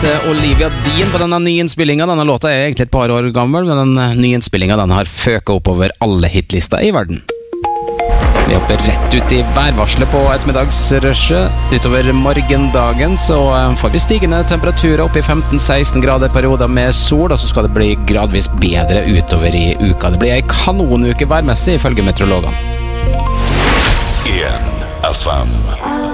Olivia Dean på denne nye innspillingen. Denne låta er egentlig et par år gammel, men den nye innspillingen den har føket oppover alle hitlister i verden. Vi hopper rett ut i værvarselet på ettermiddagsrushet. Utover morgendagen så får vi stigende temperaturer opp i 15-16 grader perioder med sol, og så skal det bli gradvis bedre utover i uka. Det blir en kanonuke værmessig ifølge meteorologene. 1 FM